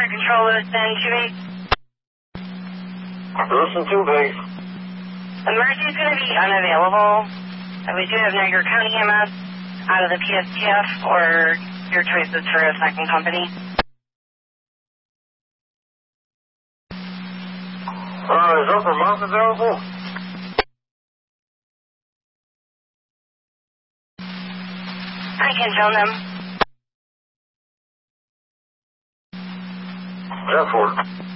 Control, Lewiston 28. Lewiston 2 base. Emergency is going to be unavailable. We do have Niagara County EMS out of the PSTF, or your choices for a second company. Is Upper Mount available? I can tell them. Airport.